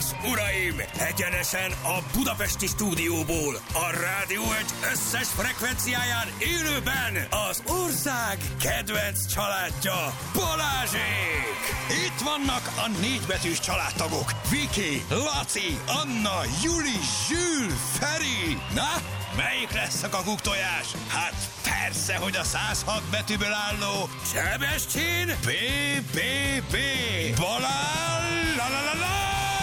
uraim! Egyenesen a budapesti stúdióból, a Rádió Egy összes frekvenciáján élőben az ország kedvenc családja, Balázsék! Itt vannak a négybetűs családtagok, Viki, Laci, Anna, Juli, Zsül, Feri. Na, melyik lesz a kakuktojás? Hát persze, hogy a 106 betűből álló Sebestyén B. Balázs!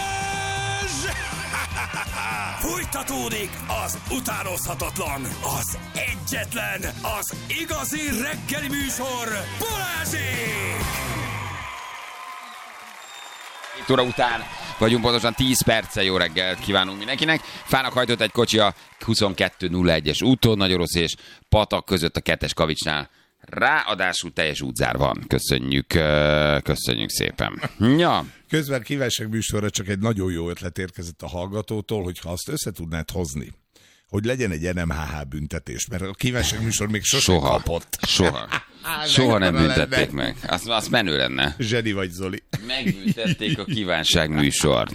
Fújtatódik az utánozhatatlan, az egyetlen, az igazi reggeli műsor, Balázsék! 7 óra után vagyunk, pontosan 10 perccel. Jó reggelt kívánunk mindenkinek. Fának hajtott egy kocsi a 2201-es úton, Nagyorosz és Patak között a 2-es kavicsnál. Ráadásul teljes útzár van. Köszönjük szépen. Ja. Közben kívánság műsorra csak egy nagyon jó ötlet érkezett a hallgatótól, hogyha azt össze tudnád hozni, hogy legyen egy NMHH büntetés, mert a kívánság műsor még sosem kapott. Soha nem büntették meg. Az menő lenne. Zseni vagy, Zoli. Megbüntették a kívánság műsort.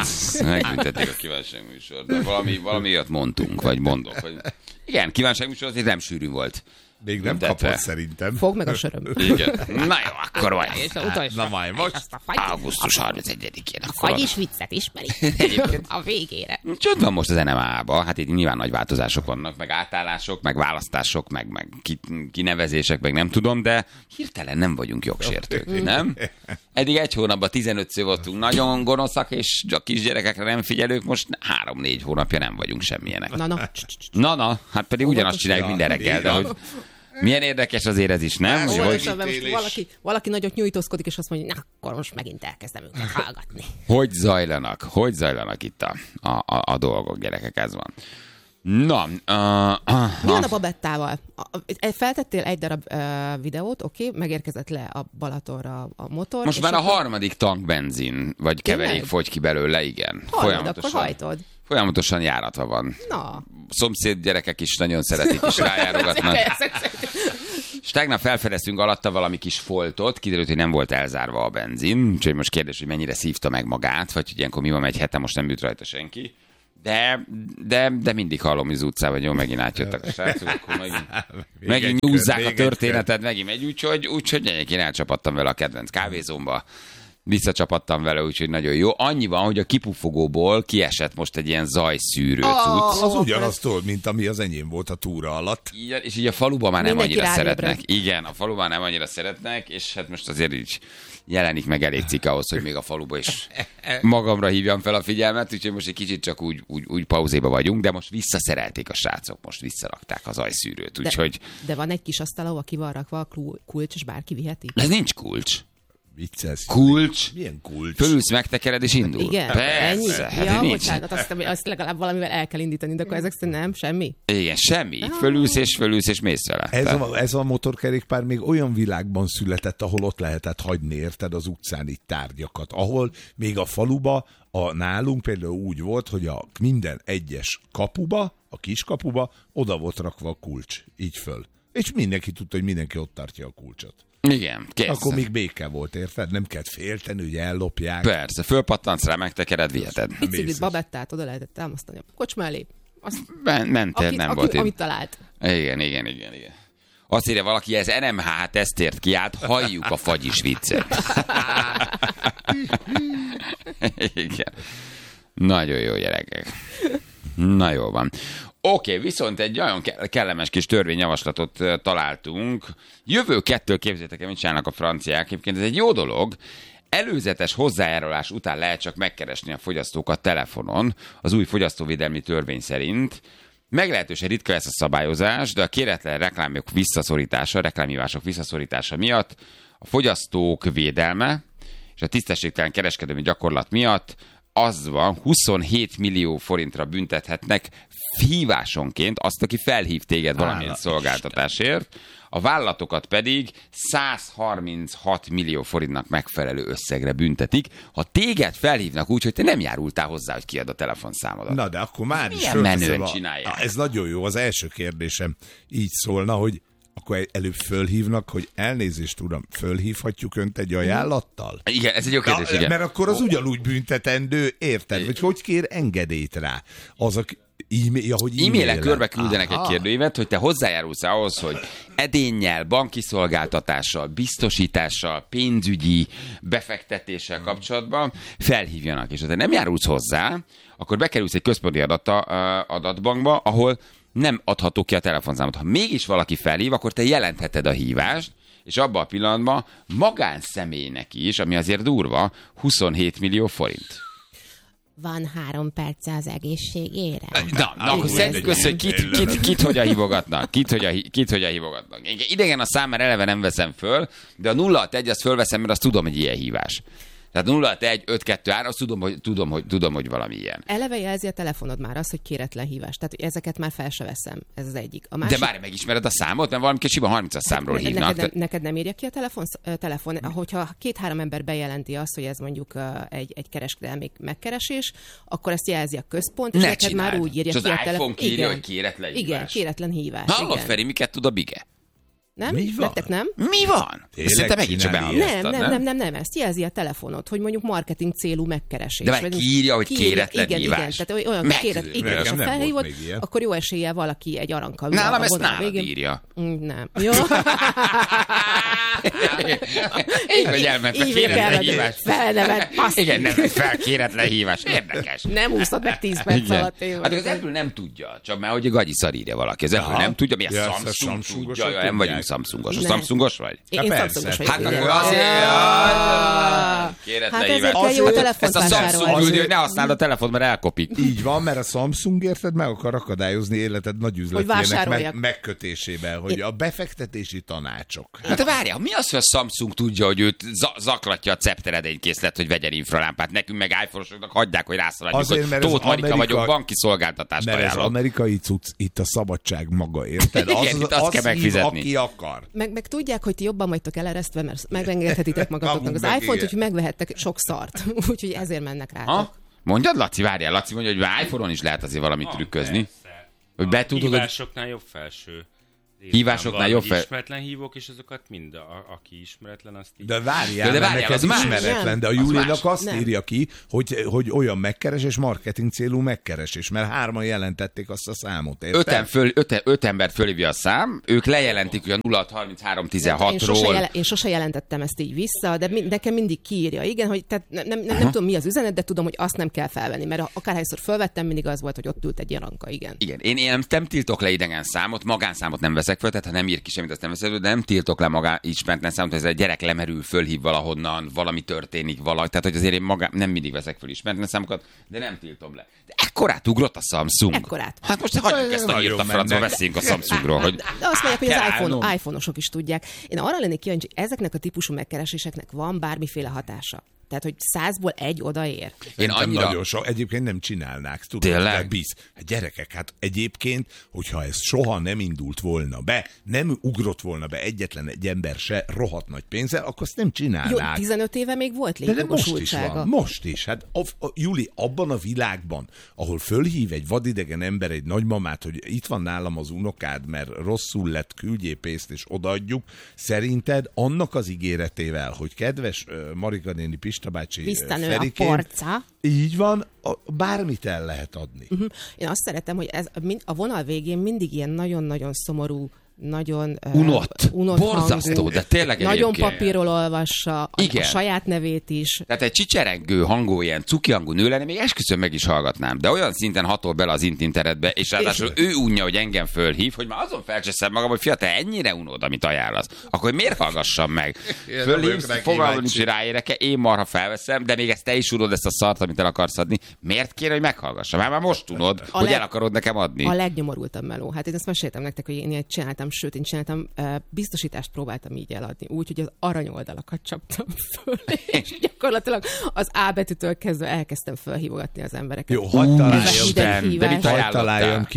De valami olyat mondtunk, vagy mondok. Vagy... Igen, kívánság műsor azért nem sűrű volt. Még nem kapott szerintem. Fog meg a söröm. Igen. Na jó, akkor vagy. Na majd most. Augusztus 31-én. A fagyis viccet ismeri. A végére. Csod van most az NMA-ba. Hát itt nyilván nagy változások vannak, meg átállások, meg választások, meg kinevezések, meg nem tudom, de hirtelen nem vagyunk jogsértők, nem? Eddig egy hónapban 15-ször voltunk nagyon gonoszak, és a kisgyerekekre nem figyelők, most 3-4 hónapja nem vagyunk semmilyenek. Na, hát pedig ugyanazt csináljuk minden reggel, de hogy... Milyen érdekes azért ez is, nem? Valaki nagyot nyújtózkodik, és azt mondja, na, akkor most megint elkezdem őket hallgatni. Hogy zajlanak itt a dolgok, gyerekek, ez van. Na, milyen a Babettával? Feltettél egy darab videót, oké, megérkezett le a Balatonra a motor. Most már a harmadik tank benzin, vagy keverék fogy ki belőle, igen. Akkor hajtod. Folyamatosan járatva van. Na. Szomszéd gyerekek is nagyon szeretik, és rájárogatnak. És tegnap felfedeztünk alatta valami kis foltot, kiderült, hogy nem volt elzárva a benzin, úgyhogy most kérdés, hogy mennyire szívta meg magát, vagy hogy ilyenkor mi van, egy hete most nem jut rajta senki. De mindig hallom az utcában, hogy jó, megint átjöttek a srácok, akkor megint nyúzzák a történetet, megint megy, úgyhogy én elcsapattam vele a kedvenc kávézómba. Visszacsapattam vele, úgyhogy nagyon jó. Annyi van, hogy a kipufogóból kiesett most egy ilyen zajszűrő cucc. Az ugyanaztól, mint ami az enyém volt a túra alatt. Igen, és így a faluban már nem annyira szeretnek. Igen, a faluban nem annyira szeretnek, és hát most azért így jelenik meg elég cikk ahhoz, hogy még a faluba is magamra hívjam fel a figyelmet, úgyhogy most egy kicsit csak úgy pauzéba vagyunk, de most visszaszerelték a srácok, most visszarakták az zajszűrőt, úgyhogy... De van egy kis asztal, ahol ki van rakva a kulcs, és bárki viheti? Ez nincs kulcs. Vicces. Kulcs. Milyen kulcs? Fölülsz, megtekered és indul. Igen. Persze. Ja, bocsánat, azt legalább valamivel el kell indítani, de akkor ezek szerint nem, semmi? Igen, semmi. Fölülsz és mész vele. Ez a motorkerékpár még olyan világban született, ahol ott lehetett hagyni, érted, az utcán itt tárgyakat. Ahol még a faluba, nálunk például úgy volt, hogy a minden egyes kapuba, a kiskapuba oda volt rakva a kulcs. Így föl. És mindenki tudta, hogy mindenki ott tartja a kulcsot. Igen, kész. Akkor még béke volt, érted? Nem kellett félteni, hogy ellopják. Persze, fölpattansz rá, megtekered, viheted. Biciklit, Babettát oda lehetett támasztani a kocsma elé. Mentél, nem volt amit talált. Igen. Azt írja valaki, ez NMH tesztért kiállt, halljuk a fagyis viccet. Igen. Nagyon jó, gyerekek. Na jó van. Oké, viszont egy nagyon kellemes kis törvényjavaslatot találtunk. Jövő 2-től képzeljétek el, mit csinálnak a franciák. Egyébként ez egy jó dolog. Előzetes hozzájárulás után lehet csak megkeresni a fogyasztókat telefonon, az új fogyasztóvédelmi törvény szerint. Meglehetősen ritka ez a szabályozás, de a kéretlen reklámhívások visszaszorítása miatt a fogyasztók védelme és a tisztességtelen kereskedelmi gyakorlat miatt az van, 27 millió forintra büntethetnek hívásonként azt, aki felhív téged valamilyen szolgáltatásért, a vállalatokat pedig 136 millió forintnak megfelelő összegre büntetik, ha téged felhívnak úgy, hogy te nem járultál hozzá, hogy kiad a telefonszámodat. Na, de akkor már is milyen menően csinálják. Ez nagyon jó. Az első kérdésem így szólna, hogy akkor előbb fölhívnak, hogy elnézést, uram, fölhívhatjuk önt egy ajánlattal? Igen, ez egy jó kérdés, igen. Mert akkor az ugyanúgy büntetendő, érted? Vagy hogy kér engedélyt rá? Azok e-mailen körbe küldenek egy kérdőívet, hogy te hozzájárulsz ahhoz, hogy edénnyel, banki szolgáltatással, biztosítással, pénzügyi befektetéssel kapcsolatban felhívjanak. És ha te nem járulsz hozzá, akkor bekerülsz egy központi adatbankba, ahol nem adható ki a telefonszámot. Ha mégis valaki felhív, akkor te jelentheted a hívást, és abban a pillanatban magánszemélynek is, ami azért durva, 27 millió forint. Van 3 perce az egészségére. Na akkor szedjük össze, hogy kit hogyan hívogatnak. Kit hogyan hívogatnak. Idegen a szám, mert eleve nem veszem föl, de a 061 azt fölveszem, mert azt tudom, hogy ilyen hívás. Tehát 061 523, azt tudom, hogy valami ilyen. Eleve jelzi a telefonod már azt, hogy kéretlen hívás. Tehát ezeket már fel se veszem. Ez az egyik. A másik... De már megismered a számot, mert valami kicsiben 30-as számról hívnak. Neked nem írja ki a telefon? Hogyha 2-3 ember bejelenti azt, hogy ez mondjuk egy kereskedelmi megkeresés, akkor ezt jelzi a központ, és neked már úgy írja ki a telefon. Az iPhone kírja, hogy kéretlen hívás. Igen, kéretlen hívás. Hallod, Feri, miket tud a Bige? Nem? Mi van? Nektek nem? Mi van? Szerintem megint csak nem, ezt jelzi a telefonod, hogy mondjuk marketing célú megkeresés. De meg kiírja, hogy kéretlen hívás. Igen, tehát olyan kéretlen, és ha felhívod, akkor jó eséllyel valaki egy arankkal. Nálam ezt nálad írja. Nem. Jó. Így vagy elment a kéretlen hívás. Felnevet. Igen, nem fel kéretlen hívás. Érdekes. Nem úszod meg 10 perc alatt. Hát az Apple nem tudja, csak már hogy a gagyi szar írja valaki. Az Apple nem tudja, mi a Samsung tudja, nem vagyunk Samsungos. Samsungos vagy? Én Samsungos vagyok. Hát akkor azért... Kéretlen hívás. Ezt a Samsung küldő, hogy ne használd a telefon, mert elkopik. Így van, mert a Samsung érted meg akar akadályozni életed nagy üzletének megkötésében, hogy a befektetési tanácsok. Hát várjál, mi az, hogy a Samsung tudja, hogy őt zaklatja a cepteredénykészlet, hogy vegyen infralámpát, nekünk meg iPhone-osoknak hagyják, hogy rászaladjuk, hogy Tóth Marika vagyok, banki szolgáltatást ajánlok. Mert az amerikai cucc itt a szabadság maga, érted? Azt kell megfizetni. Aki akar. Meg tudják, hogy ti jobban vagytok eleresztve, mert megengedhetitek magatoknak az iPhone-t, úgyhogy megvehettek sok szart. Úgyhogy ezért mennek rátok. Mondjad, Laci, várjál. Laci mondja, hogy iPhone-on is lehet azért valamit trükközni. Hogy betudod, hívásoknál jobb felső. Hívásoknál jobb fel... Ismeretlen hívók, és azokat mind, aki ismeretlen, azt így... De várjál, neked ismeretlen, de a Julinak azt írja ki, hogy olyan megkeresés, marketing célú megkeresés, mert 3-an jelentették azt a számot, érted? 5 embert fölhívja a szám, ők lejelentik, hogy a 063316-ról... Én sose jelentettem ezt így vissza, de nekem mindig kiírja. Igen, hogy tehát nem tudom, mi az üzenet, de tudom, hogy azt nem kell felvenni, mert akárhányszor felvettem, mindig az volt, hogy ott ült egy jaranka, igen. Igen, én nem tiltok le idegen számot, magánszámot nem veszek föl, tehát ha nem ír ki semmit, azt nem veszed, de nem tiltok le ismeretlen számot, hogy ez egy gyerek lemerül, fölhív valahonnan, valami történik, tehát hogy azért én nem mindig veszek föl ismeretlen számokat, de nem tiltom le. De ekkorát ugrott a Samsung. Ekkorát. Hát most hagyjuk ezt a írt a francba, beszéljünk a Samsungról. Hogy de azt mondják, hogy az iPhone-osok is tudják. Én arra lennék kíváncsi, hogy ezeknek a típusú megkereséseknek van bármiféle hatása. Tehát, hogy 100-ból 1 odaér. Én annyira... Nagyon sok. Egyébként nem csinálnák. Tényleg? Hát gyerekek, hát egyébként, hogyha ez soha nem indult volna be, nem ugrott volna be egyetlen egy ember se rohadt nagy pénzzel, akkor ezt nem csinálnák. Jó, 15 éve még volt létjogosultsága. De most is. Hát Juli, abban a világban, ahol fölhív egy vadidegen ember egy nagymamát, hogy itt van nálam az unokád, mert rosszul lett, küldjél pénzt és odaadjuk, szerinted annak az ígéretével, hogy kedves Marika néni, Pista bácsi, Ferikén, a porca. Így van, bármit el lehet adni. Én azt szeretem, hogy ez a vonal végén mindig ilyen nagyon-nagyon szomorú, nagyon unott borzasztó, de tényleg nagyon papírról olvassa a saját nevét is. Tehát egy csicserengő hangú, ilyen cuki hangú nő lenne, még esküszöm meg is hallgatnám, de olyan szinten hatol bele az internetbe, és ráadásul ő unja, hogy engem fölhív, hogy már azon felcseszem magam, hogy fia, te ennyire unod, amit ajánlasz. Akkor miért hallgassam meg? Fölhívsz, fogalmam nincs, hogy ráérek-e, én marha felveszem, de még ezt te is unod, ezt a szart, amit el akarsz adni. Miért kéne, hogy meghallgassam? Már most unod, hogy el akarod nekem adni. A legnyomorultabb meló. Hát én ezt meséltem nektek, hogy én csináltam, sőt, én csináltam, biztosítást próbáltam így eladni, úgy, hogy az aranyoldalakat csaptam föl, és gyakorlatilag az A betűtől kezdve elkezdtem felhívogatni az embereket. Jó, hadd találjon ki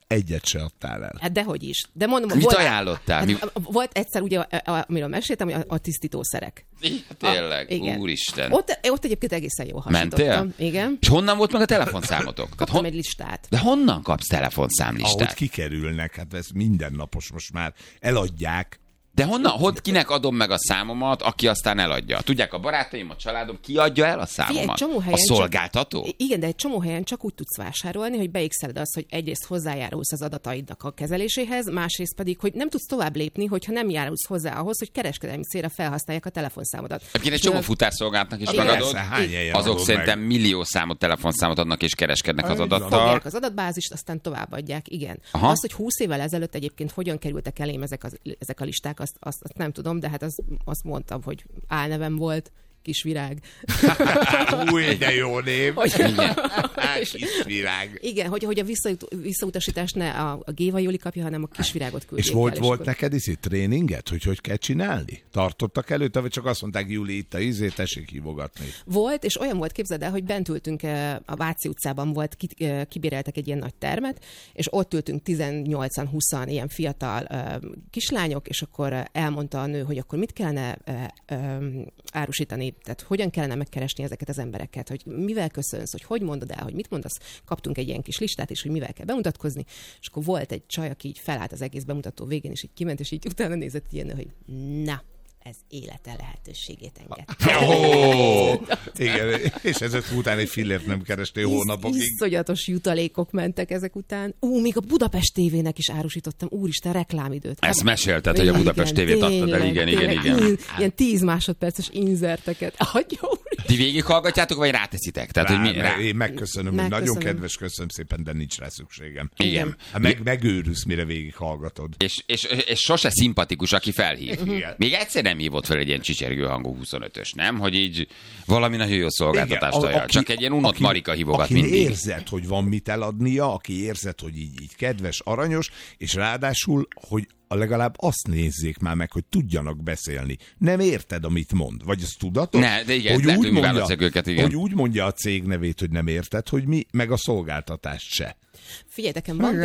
egyet se adtál el. Hát dehogy is. De mondom, Mit ajánlottál? Volt egyszer ugye, amiről meséltem, a tisztítószerek. Tényleg, igen. Úristen. Ott egyébként egészen jó hasonlítottam. Mentél? Igen. És honnan volt meg a telefonszámotok? Kaptam egy listát. De honnan kapsz telefonszámlistát? Ahogy kikerülnek, hát ez mindennapos most már. Eladják. De honnan? Kinek adom meg a számomat, aki aztán eladja? Tudják, a barátaim, a családom, ki adja el a számomat? A szolgáltató? Igen, de egy csomó helyen csak úgy tudsz vásárolni, hogy beigszeled azt, hogy egyrészt hozzájárulsz az adataidnak a kezeléséhez, másrészt pedig, hogy nem tudsz tovább lépni, hogyha nem járulsz hozzá ahhoz, hogy kereskedelmi célra felhasználják a telefonszámodat. Egyébként egy csomó futárszolgálatnak is megadod. Azok szerintem millió számot, telefonszámot adnak és kereskednek az adattal. Fogják az adatbázist, aztán továbbadják, igen. Aha. Az, hogy 20 évvel ezelőtt egyébként hogyan kerültek elém ezek a listák, azt nem tudom, de hát azt mondtam, hogy álnevem volt, Kisvirág. Új, de jó név. Kisvirág. Igen, hogy a visszautasítást ne a Géva Juli kapja, hanem a Kisvirágot küldjék. És volt neked tréninget, hogy kell csinálni? Tartottak előtte, vagy csak azt mondták, Juli, itt a tessék hívogatni? Volt, és olyan volt, képzeld el, hogy bent ültünk a Váci utcában volt, kibéreltek egy ilyen nagy termet, és ott ültünk 18-20 ilyen fiatal kislányok, és akkor elmondta a nő, hogy akkor mit kellene árusítani, tehát hogyan kellene megkeresni ezeket az embereket, hogy mivel köszönsz, hogy mondod el, hogy mit mondasz. Kaptunk egy ilyen kis listát is, hogy mivel kell bemutatkozni, és akkor volt egy csaj, aki így felállt az egész bemutató végén, és így kiment, és így utána nézett ilyen, hogy na, ez élete lehetőségét engedte. Igen, és ezek után egy fillért nem kerestél hónapokig. Iszonyatos jutalékok mentek ezek után. Még a Budapest TV-nek is árusítottam, úristen, reklámidőt. Ezt mesélted, hogy a Budapest TV-t adtad el, igen. Ilyen 10 másodperces inzerteket. Ti végighallgatjátok, vagy ráteszitek? Tehát, hogy én megköszönöm, nagyon kedves, köszönöm szépen, de nincs rá szükségem. Igen. Megőrülsz, mire végighallgatod. És sose szimpatikus, aki felhív. Igen. Még egyszer nem hívott fel egy ilyen csicsergő hangú 25-ös, nem? Hogy így valami nagyon jó szolgáltatást ajánl. Csak egy ilyen unott Marika hívogat mindig. Aki érzed, hogy van mit eladnia, aki érzed, hogy így kedves, aranyos, és ráadásul, hogy legalább azt nézzék már meg, hogy tudjanak beszélni. Nem érted, amit mond? Vagy azt tudatos? Ne, de igen, hogy úgy mondja a cég nevét, hogy nem érted, hogy mi, meg a szolgáltatást se. Figyelj, nekem van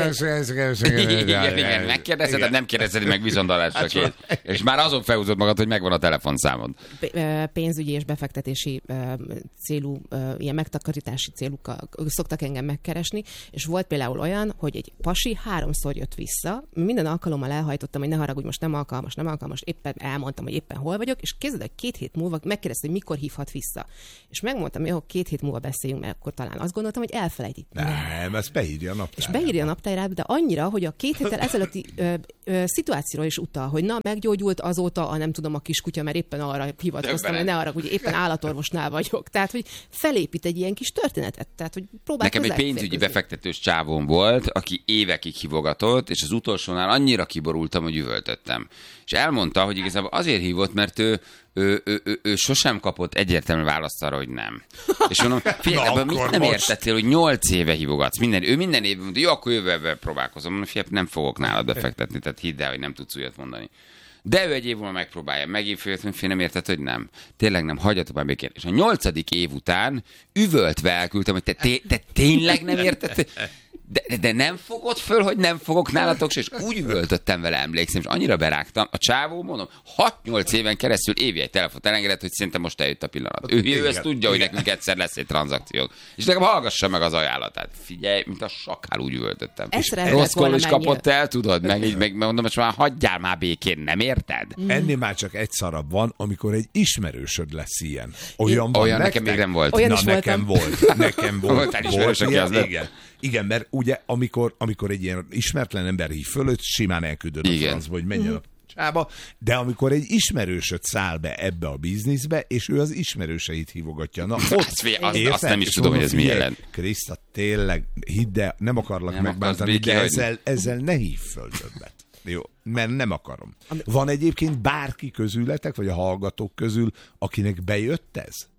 igen, megkérdezed, nem kérdezed meg viszondalásra kész. És már azon felhúzod magad, hogy megvan a telefonszámod. Pénzügyi és befektetési célú, ilyen megtakarítási célukkal szoktak engem megkeresni, és volt például olyan, hogy egy pasi 3-szor jött vissza, minden alkalommal elhajtottam, hogy ne haragudj, most nem alkalmas, éppen elmondtam, hogy éppen hol vagyok, és képzeld, hogy 2 hét múlva megkérdezte, hogy mikor hívhat vissza. És megmondtam, hogy 2 hét múlva beszéljünk, mert akkor talán azt gondoltam, hogy elfelejti. Nem, ezt beírja a naptárába. És beírja a naptárába, de annyira, hogy a 2 héttel ezelőtti szituációról is utal, hogy na, meggyógyult azóta a nem tudom a kiskutya, mert éppen arra hivatkoztam, hogy ne arra, hogy éppen állatorvosnál vagyok. Tehát, hogy felépít egy ilyen kis történetet. Tehát, hogy próbál. Nekem egy pénzügyi befektetős csávon volt, aki évekig hívogatott, és az utolsónál annyira kiborultam, hogy üvöltöttem. És elmondta, hogy igazából azért hívott, mert ő sosem kapott egyértelmű választ arra, hogy nem. És mondom, figyelj, ebből mit nem értettél, hogy 8 éve hívogatsz? Ő minden évben mondja, jó, akkor jövőben próbálkozom. Mondom, figyelj, nem fogok nálad befektetni, tehát hidd el, hogy nem tudsz újat mondani. De ő egy év múlva megpróbálja. Megint följött, nem érted, hogy nem. Tényleg nem, hagyjatok már békén. És a 8. év után üvöltve elküldtem, hogy te tényleg nem érted? De nem fogod föl, hogy nem fogok nálatok, és úgy üvöltöttem vele, emlékszem, és annyira berágtam. A csávó, mondom, 6-8 éven keresztül évi egy telefont elengedett, hogy szerintem most eljött a pillanat. Ő ezt tudja, hogy nekünk egyszer lesz egy tranzakció. És nekem hallgassa meg az ajánlatát. Figyelj, mint a sakál úgy üvöltöttem. Rosszkól is kapott el, tudod? Meg mondom, hogy már hagyjál már békén, nem érted? Ennél már csak egy szarabb van, amikor egy ismerősöd lesz ilyen. Olyan nekem még nem volt. Nekem volt. Voltál ismerős, aki az lett? Igen, mert ugye amikor egy ilyen ismeretlen ember hív fölött, simán elküldöd a francba, hogy menjen a csába, de amikor egy ismerősöd száll be ebbe a bizniszbe, és ő az ismerőseit hívogatja. Na, azt nem is tudom, hogy ez mi jelent. Kriszta, tényleg, hidd el, nem akarlak megbántani, de ezzel ne hív föl többet. Jó, mert nem akarom. Van egyébként bárki közületek, vagy a hallgatók közül, akinek bejött ez?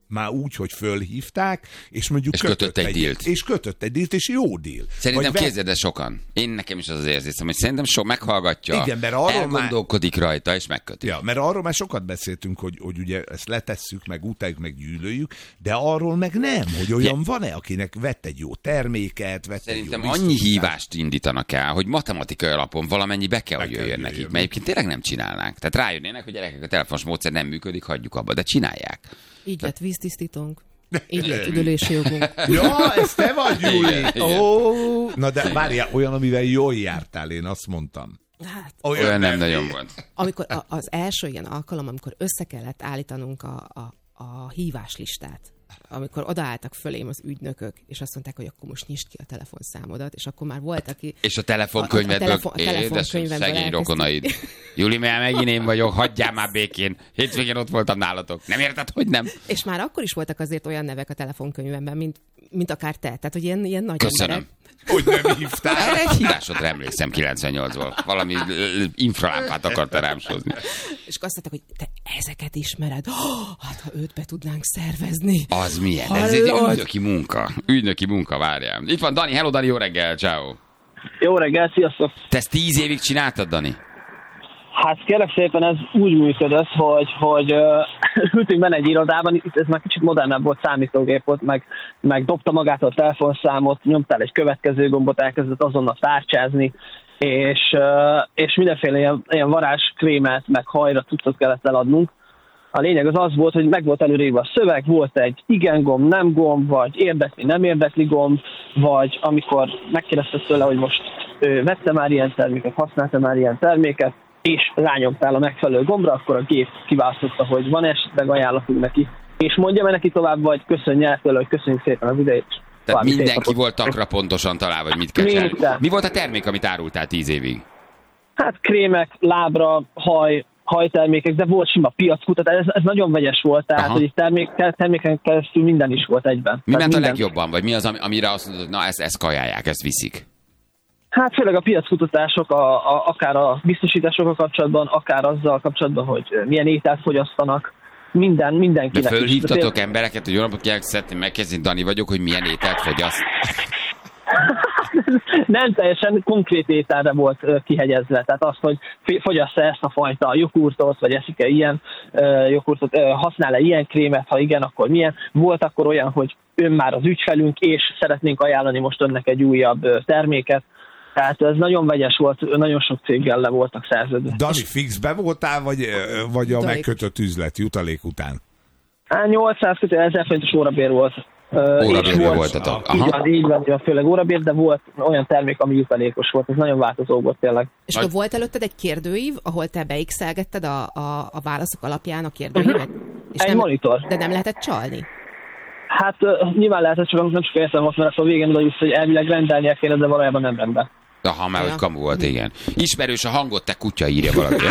Már úgy, hogy fölhívták, és mondjuk és kötött egy dílt. És kötött egy dílt, és jó díl. Szerintem képzeld el sokan. Nekem is az az érzésem, hogy szerintem sok meghallgatja, igen, mert arról elgondolkodik rajta, és megköti. Ja, mert arról már sokat beszéltünk, hogy ugye ezt letesszük, meg utáljuk, meg gyűlöljük, de arról meg nem, hogy olyan van-e, akinek vett egy jó terméket, vett szerintem egy jó annyi hívást indítanak el, hogy matematikai alapon valamennyi be kell, hogy jöjjön nekik. Mert egyébként tényleg nem csinálnák. Tehát rájönnének, hogy gyerekek, a telefonos módszer nem működik, hagyjuk abba, de csinálják. Így lett víztisztítónk. Így lett üdülési jogunk. Ja, ez te vagy, Júli! Oh. Na de várjál, olyan, amivel jól jártál, én azt mondtam. Hát, olyan nem nagyon volt. Amikor az első ilyen alkalom, amikor össze kellett állítanunk a híváslistát, amikor odaálltak fölém az ügynökök, és azt mondták, hogy akkor most nyisd ki a telefonszámodat, és akkor már volt, aki... És a telefonkönyvedből, édes szegény rokonaid. Júli, mert megint én vagyok, hagyjál már békén. Hétvégén ott voltam nálatok. Nem érted, hogy nem? És már akkor is voltak azért olyan nevek a telefonkönyvemben, mint akár te. Tehát, hogy ilyen nagy köszönöm. emberek. Hogy nem hívtál? Egy hívásodra emlékszem 98-ból. Valami infralámpát akarta rám sózni. És azt mondták, hogy te ezeket ismered. Hát, ha őt be tudnánk szervezni. Az milyen? Ez egy ügynöki munka. Ügynöki munka, várjál. Itt van Dani. Hello, Dani, jó reggel, ciao. Jó reggel, sziasztok! Te ezt 10 évig csináltad, Dani? Hát kérlek szépen ez úgy működött, hogy ültünk benne egy irodában, itt ez már kicsit modernebb volt, számítógép volt, meg dobta magától a telefonszámot, nyomtál egy következő gombot, elkezdett azonnal tárcsázni, és mindenféle ilyen varázskrémet, meg hajra cuccot kellett eladnunk. A lényeg az volt, hogy meg volt előrébb a szöveg, volt egy igen gomb, nem gomb, vagy érdekli, nem érdekli gomb, vagy amikor megkérdezte tőle, hogy most vette már ilyen terméket, használta már ilyen terméket, és rányomtál a megfelelő gombra, akkor a gép kiválasztotta, hogy van esetleg ajánlatunk neki, és mondja neki tovább, vagy köszönje el tőle, hogy köszönjük szépen az idejét. Tehát mindenki volt takra pontosan találva, hogy mit kell csinálni. Mi volt a termék, amit árultál 10 évig? Hát krémek, lábra, hajtermékek, de volt sima piackutatás, ez nagyon vegyes volt, tehát hogy terméken keresztül minden is volt egyben. Mi ment a legjobban, vagy mi az, amire azt mondod, hogy na ezt kajálják, ezt viszik? Hát főleg a piackutatások, akár a biztosításokkal kapcsolatban, akár azzal kapcsolatban, hogy milyen ételt fogyasztanak, mindenkinek. De fölhívtatok embereket, hogy jó napot kívánok, szeretném megkérdezni, Dani vagyok, hogy milyen ételt fogyaszt? Nem teljesen konkrét ételre volt kihegyezve. Tehát azt, hogy fogyassz-e ezt a fajta jogurtot, vagy eszik-e ilyen jogurtot, használ-e ilyen krémet, ha igen, akkor milyen. Volt akkor olyan, hogy ön már az ügyfelünk, és szeretnénk ajánlani most önnek egy újabb terméket. Tehát ez nagyon vegyes volt, nagyon sok céggel le voltak szerződve. Dani, fixbe voltál, vagy a megkötött üzlet jutalék után? 800 1000 forintos órabér volt. Órabér voltatok. Így van, főleg órabér, de volt olyan termék, ami jutalékos volt. Ez nagyon változó volt tényleg. És akkor volt előtted egy kérdőív, ahol te beixelgetted a válaszok alapján a kérdőívet? És egy monitor. De nem lehetett csalni? Hát nyilván lehetett, csak nem csak értem azt, mert a végén oda hogy elvileg rendelnie kéne, de valójában nem rendben. Aha, már hogy kamu volt, igen. Ismerős a hangot, te kutya, írja valaki.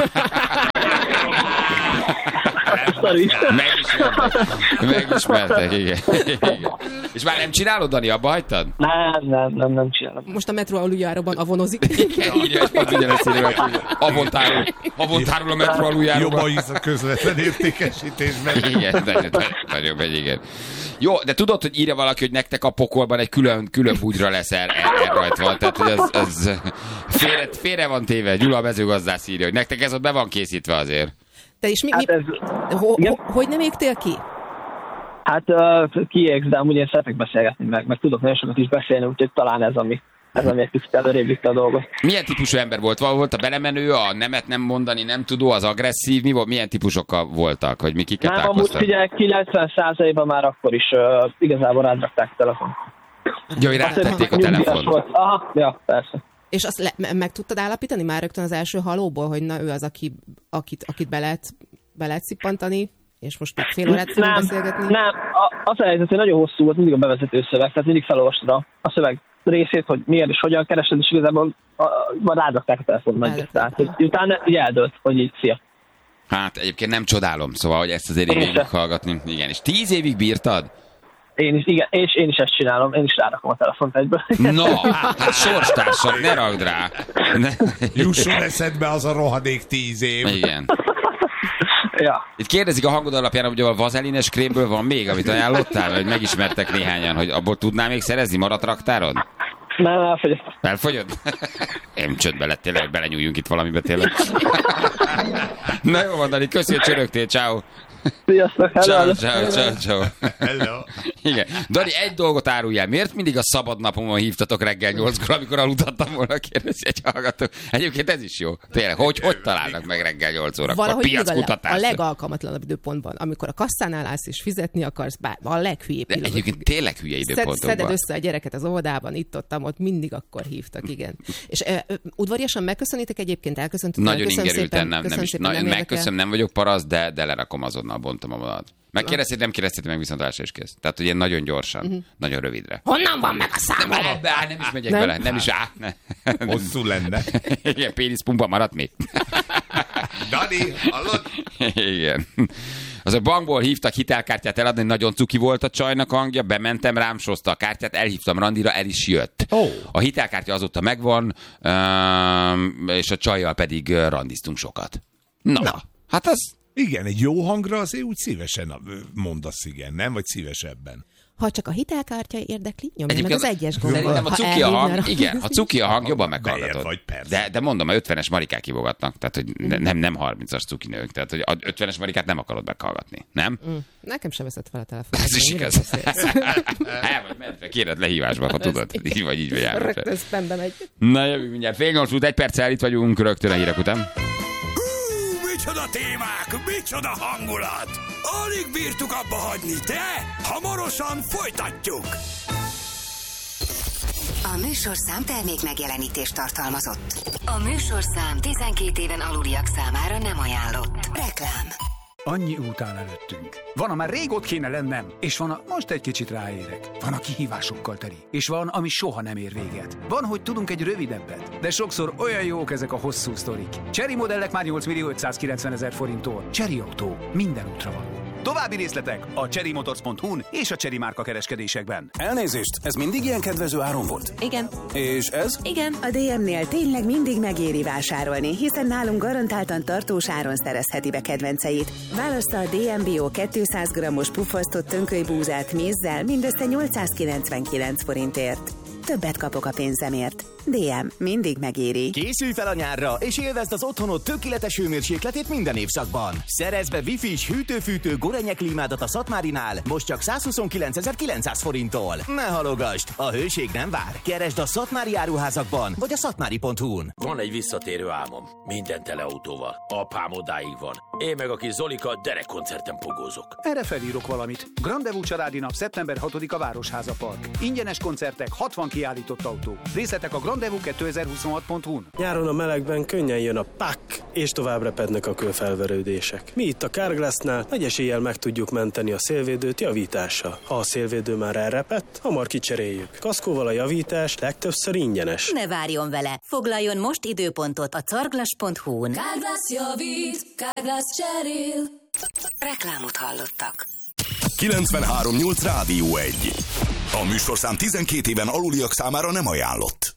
Megismertek, igen. És már nem csinálod, Dani, abba hagytad? Nem csinálom. Most a metró aluljáróban avonozik. Igen, ugyanezt írják. Avontárul a metró aluljáróban. Jobban hisz a közvetlen értékesítésben. Igen, nagyon megy, igen. Jó, de tudod, hogy írja valaki, hogy nektek a pokolban egy külön bugyra lesz elrajtva. Tehát, hogy ez félre van téve. Gyula a mezőgazdász írja, hogy nektek ez ott be van készítve azért. Te is hogy nem égtél ki? Hát kiégsz, de amúgy én szeretek beszélgetni, meg tudok nagyon sokat is beszélni, úgyhogy talán ez ami egy kicsit előrébb vitte a dolgot. Milyen típusú ember volt? Volt a belemenő, a nemet nem mondani, nem tudó, az agresszív? Milyen típusokkal voltak? Hogy mi kiket találkoztak? Nem, amúgy figyelj, 90%-ban már akkor is igazából rádrakták a telefon. Jó, hogy rátették a telefont. Aha, ja, persze. És azt meg tudtad állapítani már rögtön az első halóból, hogy na ő az, akit be lehet szippantani, és most még fél órát fogunk beszélgetni? Nem, az a helyzet, hogy nagyon hosszú volt mindig a bevezető szöveg, tehát mindig felolvastad a szöveg részét, hogy miért és hogyan keresed, és igazából rádrakták a telefont. Tehát utána így eldőlt, hogy így szia. Hát egyébként nem csodálom, szóval, hogy ezt azért végig hallgatni. Igen, és 10 évig bírtad? Én is ezt csinálom, én is rárakom a telefont egyből. No, hát sorstársak, ne ragd rá. Jusson eszedbe az a rohadék 10 év. Igen. Ja. Itt kérdezik a hangod alapján, hogy a vazelines krémből van még, amit ajánlottál, vagy megismertek néhányan, hogy abból tudnál még szerezni, maradt raktáron? Nem, elfogyott. Elfogyod? Én csöndbe lett tényleg, belenyúljunk itt valamibe tényleg. Na jó van, Dani, köszi, hogy csörögtél, ciao. Sziasztok, Ciao. Hello. Igen. Dani, egy dolgot áruljál. Miért mindig a szabad napomon hívtatok reggel 8-kor, amikor aludhattam volna, kérdezi egy hallgató. Egyébként ez is jó. Tényleg, hogy találnak meg reggel 8 órakor? Valahogy piackutatás. a legalkalmatlanabb időpontban, amikor a kasszánál állsz és fizetni akarsz, bár a leghülyébb pillanat. Egyébként tényleg hülye időpontokban. Szeded össze a gyereket az óvodában, ott mindig akkor hívtak, igen. És udvariasan megköszönitek egyébként, elköszöntetek. Nagyon ingerülten, nem megköszönöm, nem vagyok parasz, de lerakom azonnal, bontom a vonalat. Megkérdezték, nem kérdezték meg, viszontlátásra is kész. Tehát, hogy ilyen nagyon gyorsan, nagyon rövidre. Honnan van meg a számla? Nem is megyek bele, nem is Hosszú lenne. Igen, péniszpumpa maradt még. Dani, hallod? Igen. Az a bankból hívtak hitelkártyát eladni, nagyon cuki volt a csajnak hangja, bementem, rám sózta a kártyát, elhívtam randira, el is jött. Oh. A hitelkártya azóta megvan, és a csajjal pedig randiztunk sokat. Na. Hát az... Igen, egy jó hangra azért úgy szívesen mondasz igen, nem? Vagy szívesebben. Ha csak a hitelkártya érdekli, nyomja meg az egyes gombot. Szerintem a cuki a hang, igen, ha cuki a hang, jobban meghallgatod. Vagy, persze. De mondom, a 50-es marikák kivogatnak, tehát hogy nem 30-as cuki nők, tehát hogy a 50-es marikát nem akarod meghallgatni, nem? Nekem sem veszett fel a telefon. Ez is igaz. Vagy mentre, kéred lehívásba, ha tudod. Így vagy járni. Rögtön spamben egy. Na jövünk mindjárt. 7:08, 1 perccel itt vagyunk, rögtön a hírek után. Micsoda témák, micsoda hangulat! Alig bírtuk abba hagyni, de hamarosan folytatjuk! A műsorszám termék megjelenítést tartalmazott. A műsorszám 12 éven aluliak számára nem ajánlott. Reklám. Annyi út áll előttünk. Van, amár rég ott kéne lennem, és van, most egy kicsit ráérek. Van, a kihívásokkal teli, és van, ami soha nem ér véget. Van, hogy tudunk egy rövidebbet, de sokszor olyan jók ezek a hosszú sztorik. Chery modellek már 8.590.000 forinttól. Chery Autó, minden útra való. További részletek a cherrymotors.hu-n és a Chery márka kereskedésekben. Elnézést, ez mindig ilyen kedvező áron volt? Igen. És ez? Igen. A DM-nél tényleg mindig megéri vásárolni, hiszen nálunk garantáltan tartós áron szerezheti be kedvenceit. Válassza a DM Bio 200 g-os puffasztott tönkölybúzát mézzel mindössze 899 forintért. Többet kapok a pénzemért. DM, mindig megéri. Készülj fel a nyárra, és élvezd az otthonod tökéletes hőmérsékletét minden évszakban. Szerezd be Wi-Fi-s hűtő-fűtő Gorenyek klímádat a Szatmárinál, most csak 129.900 forinttól. Ne halogasd, a hőség nem vár. Keresd a Szatmári áruházakban, vagy a szatmári.hu-n. Van egy visszatérő álmom. Minden teleautóval. Apám odáig van. Én meg a kis Zolika derekkoncerten pogózok. Erre felírok valamit. Grandevú családi nap szeptember 6-a Városháza Park. Ingyenes koncertek, 60 kiállított autó. Részletek a Grandevú2026.hu-n. Nyáron a melegben könnyen jön a pak, és tovább repednek a kőfelverődések. Mi itt a Carglassnál nagy eséllyel meg tudjuk menteni a szélvédőt javítással. Ha a szélvédő már elrepett, hamar kicseréljük. Kaszkóval a javítás legtöbbször ingyenes. Ne várjon vele! Foglaljon most időpontot a carglass.hu-n. Carglass javít, Carglass cserél. Reklámot hallottak. 93.8 Rádió 1. A műsorszám 12 éven aluliak számára nem ajánlott.